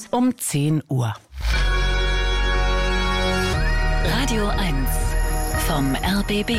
um 10 Uhr. Radio 1 vom RBB.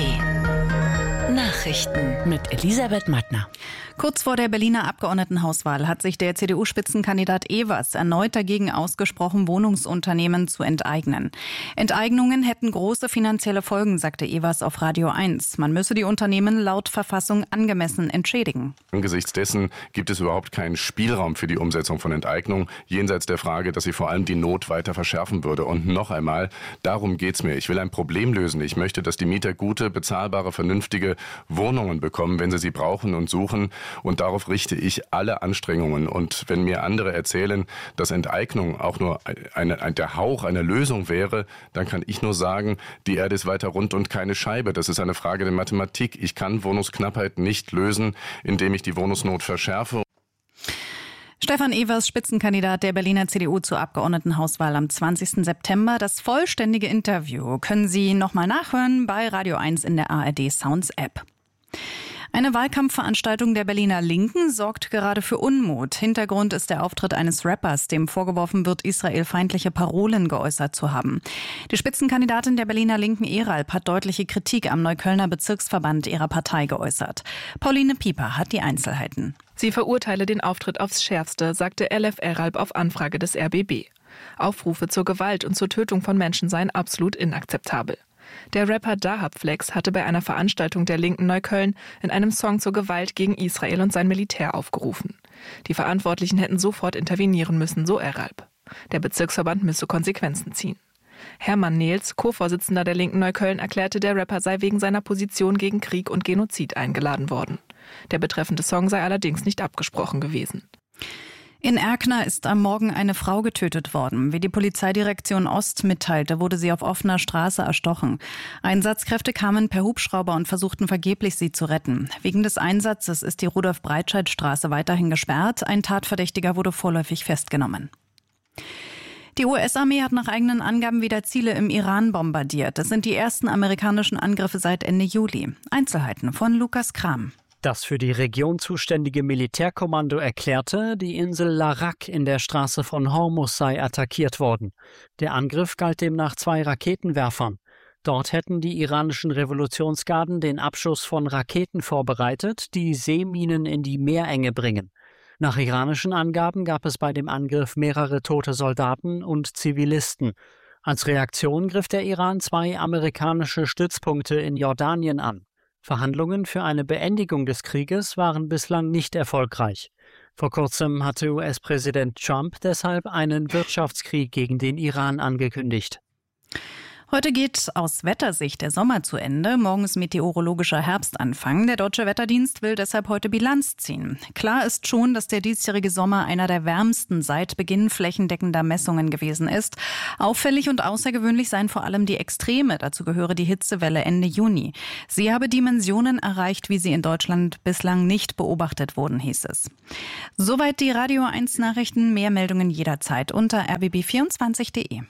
Nachrichten mit Elisabeth Mattner. Kurz vor der Berliner Abgeordnetenhauswahl hat sich der CDU-Spitzenkandidat Evers erneut dagegen ausgesprochen, Wohnungsunternehmen zu enteignen. Enteignungen hätten große finanzielle Folgen, sagte Evers auf Radio 1. Man müsse die Unternehmen laut Verfassung angemessen entschädigen. Angesichts dessen gibt es überhaupt keinen Spielraum für die Umsetzung von Enteignung, jenseits der Frage, dass sie vor allem die Not weiter verschärfen würde. Und noch einmal, darum geht's mir. Ich will ein Problem lösen. Ich möchte, dass die Mieter gute, bezahlbare, vernünftige Wohnungen bekommen, wenn sie brauchen und suchen. Und darauf richte ich alle Anstrengungen. Und wenn mir andere erzählen, dass Enteignung auch nur der Hauch einer Lösung wäre, dann kann ich nur sagen, die Erde ist weiter rund und keine Scheibe. Das ist eine Frage der Mathematik. Ich kann Wohnungsknappheit nicht lösen, indem ich die Wohnungsnot verschärfe. Stefan Evers, Spitzenkandidat der Berliner CDU zur Abgeordnetenhauswahl am 20. September. Das vollständige Interview können Sie nochmal nachhören bei Radio 1 in der ARD Sounds App. Eine Wahlkampfveranstaltung der Berliner Linken sorgt gerade für Unmut. Hintergrund ist der Auftritt eines Rappers, dem vorgeworfen wird, israelfeindliche Parolen geäußert zu haben. Die Spitzenkandidatin der Berliner Linken, Eralp, hat deutliche Kritik am Neuköllner Bezirksverband ihrer Partei geäußert. Pauline Pieper hat die Einzelheiten. Sie verurteile den Auftritt aufs Schärfste, sagte Elif Eralp auf Anfrage des RBB. Aufrufe zur Gewalt und zur Tötung von Menschen seien absolut inakzeptabel. Der Rapper Dahab Flex hatte bei einer Veranstaltung der Linken Neukölln in einem Song zur Gewalt gegen Israel und sein Militär aufgerufen. Die Verantwortlichen hätten sofort intervenieren müssen, so Eralp. Der Bezirksverband müsse Konsequenzen ziehen. Hermann Nehls, Co-Vorsitzender der Linken Neukölln, erklärte, der Rapper sei wegen seiner Position gegen Krieg und Genozid eingeladen worden. Der betreffende Song sei allerdings nicht abgesprochen gewesen. In Erkner ist am Morgen eine Frau getötet worden. Wie die Polizeidirektion Ost mitteilte, wurde sie auf offener Straße erstochen. Einsatzkräfte kamen per Hubschrauber und versuchten vergeblich, sie zu retten. Wegen des Einsatzes ist die Rudolf-Breitscheid-Straße weiterhin gesperrt. Ein Tatverdächtiger wurde vorläufig festgenommen. Die US-Armee hat nach eigenen Angaben wieder Ziele im Iran bombardiert. Das sind die ersten amerikanischen Angriffe seit Ende Juli. Einzelheiten von Lukas Kram. Das für die Region zuständige Militärkommando erklärte, die Insel Larak in der Straße von Hormuz sei attackiert worden. Der Angriff galt demnach 2 Raketenwerfern. Dort hätten die iranischen Revolutionsgarden den Abschuss von Raketen vorbereitet, die Seeminen in die Meerenge bringen. Nach iranischen Angaben gab es bei dem Angriff mehrere tote Soldaten und Zivilisten. Als Reaktion griff der Iran 2 amerikanische Stützpunkte in Jordanien an. Verhandlungen für eine Beendigung des Krieges waren bislang nicht erfolgreich. Vor kurzem hatte US-Präsident Trump deshalb einen Wirtschaftskrieg gegen den Iran angekündigt. Heute geht aus Wettersicht der Sommer zu Ende. Morgen ist meteorologischer Herbstanfang. Der Deutsche Wetterdienst will deshalb heute Bilanz ziehen. Klar ist schon, dass der diesjährige Sommer einer der wärmsten seit Beginn flächendeckender Messungen gewesen ist. Auffällig und außergewöhnlich seien vor allem die Extreme. Dazu gehöre die Hitzewelle Ende Juni. Sie habe Dimensionen erreicht, wie sie in Deutschland bislang nicht beobachtet wurden, hieß es. Soweit die Radio 1 Nachrichten. Mehr Meldungen jederzeit unter rbb24.de.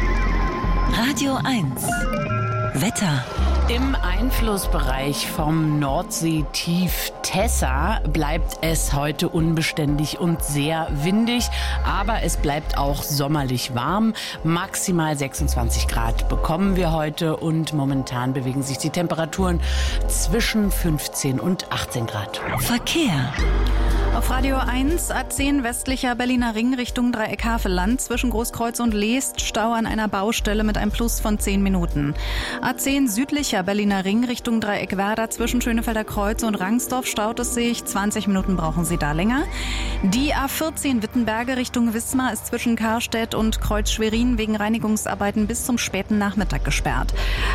Radio 1 Wetter. Im Einflussbereich vom Nordseetief Tessa bleibt es heute unbeständig und sehr windig, aber es bleibt auch sommerlich warm. Maximal 26 Grad bekommen wir heute und momentan bewegen sich die Temperaturen zwischen 15 und 18 Grad. Verkehr. Auf Radio 1, A10 westlicher Berliner Ring Richtung Dreieck Havelland. Zwischen Großkreuz und Leest Stau an einer Baustelle mit einem Plus von 10 Minuten. A10 südlicher Berliner Ring Richtung Dreieck Werder. Zwischen Schönefelder Kreuz und Rangsdorf staut es sich. 20 Minuten brauchen Sie da länger. Die A14 Wittenberge Richtung Wismar ist zwischen Karstedt und Kreuz Schwerin wegen Reinigungsarbeiten bis zum späten Nachmittag gesperrt.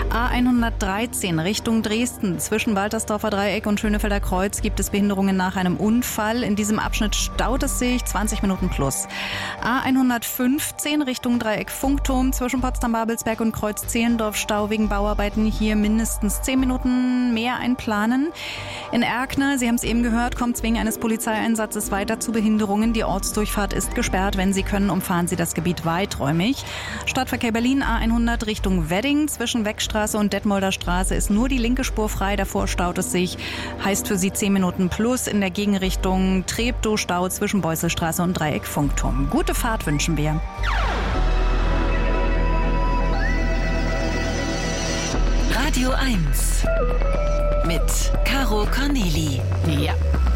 A113 Richtung Dresden. Zwischen Waltersdorfer Dreieck und Schönefelder Kreuz gibt es Behinderungen nach einem Unfall. In diesem Abschnitt staut es sich 20 Minuten plus. A115 Richtung Dreieck Funkturm zwischen Potsdam-Babelsberg und Kreuz Zehlendorf Stau wegen Bauarbeiten. Hier mindestens 10 Minuten mehr einplanen. In Erkner, Sie haben es eben gehört, kommt es wegen eines Polizeieinsatzes weiter zu Behinderungen. Die Ortsdurchfahrt ist gesperrt. Wenn Sie können, umfahren Sie das Gebiet weiträumig. Stadtverkehr Berlin A100 Richtung Wedding. Zwischen Weckstraße und Detmolder Straße ist nur die linke Spur frei. Davor staut es sich. Heißt für Sie 10 Minuten plus. In der Gegenrichtung Richtung Treptow Stau zwischen Beusselstraße und Dreieck Funkturm. Gute Fahrt wünschen wir. Radio 1 mit Caro Corneli. Ja.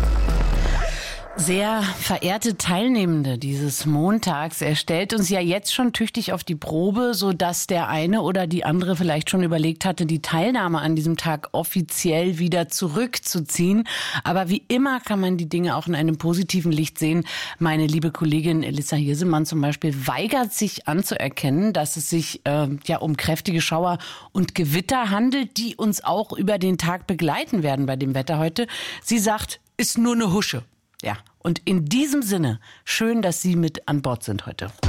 Sehr verehrte Teilnehmende dieses Montags, er stellt uns ja jetzt schon tüchtig auf die Probe, sodass der eine oder die andere vielleicht schon überlegt hatte, die Teilnahme an diesem Tag offiziell wieder zurückzuziehen. Aber wie immer kann man die Dinge auch in einem positiven Licht sehen. Meine liebe Kollegin Elissa Hirsemann zum Beispiel weigert sich anzuerkennen, dass es sich um kräftige Schauer und Gewitter handelt, die uns auch über den Tag begleiten werden bei dem Wetter heute. Sie sagt, ist nur eine Husche. Ja, und in diesem Sinne, schön, dass Sie mit an Bord sind heute.